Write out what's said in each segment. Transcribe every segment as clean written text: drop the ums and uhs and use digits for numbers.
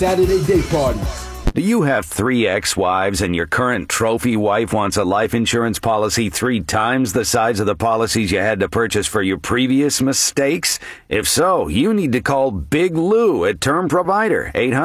Saturday day parties. Do you have 3 ex-wives and your current trophy wife wants a life insurance policy 3 times the size of the policies you had to purchase for your previous mistakes? If so, you need to call Big Lou at Term Provider,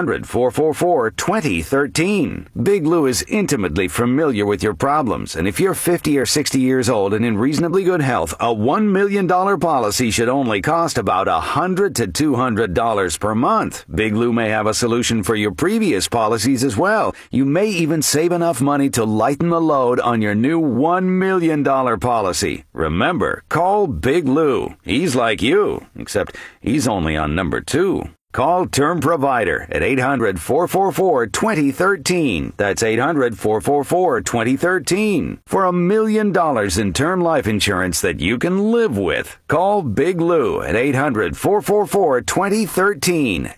800-444-2013. Big Lou is intimately familiar with your problems, and if you're 50 or 60 years old and in reasonably good health, a $1 million policy should only cost about $100 to $200 per month. Big Lou may have a solution for your previous policies as well. You may even save enough money to lighten the load on your new $1 million policy. Remember, call Big Lou. He's like you, except he's only on number 2. Call Term Provider at 800-444-2013. That's 800-444-2013. For $1 million in term life insurance that you can live with. Call Big Lou at 800-444-2013.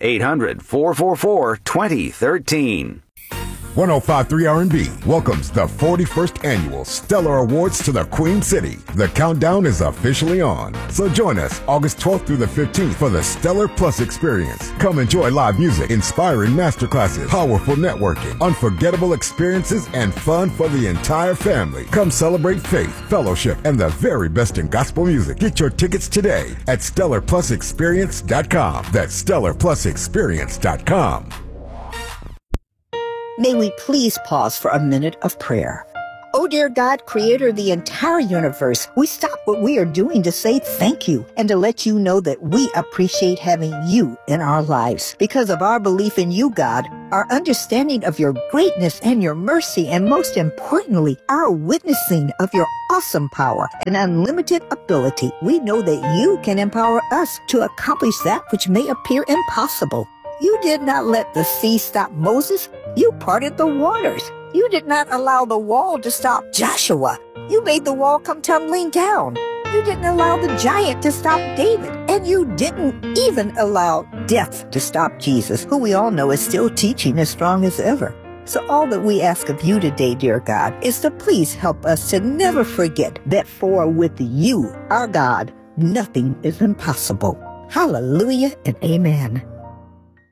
800-444-2013. 105.3 R&B welcomes the 41st Annual Stellar Awards to the Queen City. The countdown is officially on. So join us August 12th through the 15th for the Stellar Plus experience. Come enjoy live music, inspiring masterclasses, powerful networking, unforgettable experiences, and fun for the entire family. Come celebrate faith, fellowship, and the very best in gospel music. Get your tickets today at StellarPlusExperience.com. That's StellarPlusExperience.com. May we please pause for a minute of prayer. Oh, dear God, creator of the entire universe, we stop what we are doing to say thank you and to let you know that we appreciate having you in our lives. Because of our belief in you, God, our understanding of your greatness and your mercy, and most importantly, our witnessing of your awesome power and unlimited ability, we know that you can empower us to accomplish that which may appear impossible. You did not let the sea stop Moses. You parted the waters. You did not allow the wall to stop Joshua. You made the wall come tumbling down. You didn't allow the giant to stop David. And you didn't even allow death to stop Jesus, who we all know is still teaching as strong as ever. So all that we ask of you today, dear God, is to please help us to never forget that for with you, our God, nothing is impossible. Hallelujah and amen.